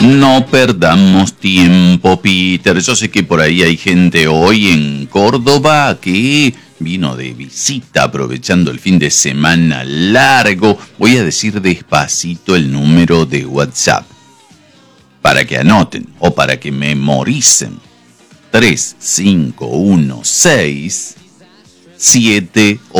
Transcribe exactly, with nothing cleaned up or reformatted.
No perdamos tiempo, Peter. Yo sé que por ahí hay gente hoy en Córdoba que vino de visita aprovechando el fin de semana largo. Voy a decir despacito el número de WhatsApp para que anoten o para que memoricen. tres cinco uno seis siete